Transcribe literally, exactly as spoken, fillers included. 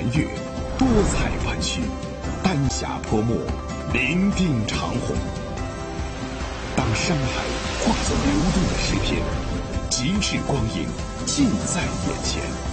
残月，多彩弯曲，丹霞泼墨，伶仃长虹。当山海化作流动的诗篇，极致光影尽在眼前。